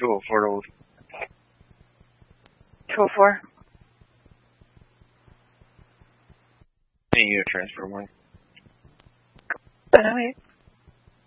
204 to 204. Any unit transfer 1. 708.